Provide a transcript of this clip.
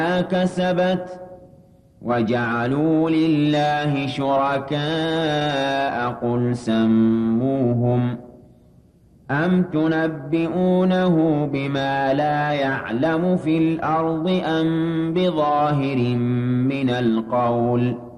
كسبت وجعلوا لله شركاء قل سموهم أم تنبئونه بما لا يعلم في الأرض أم بظاهر من القول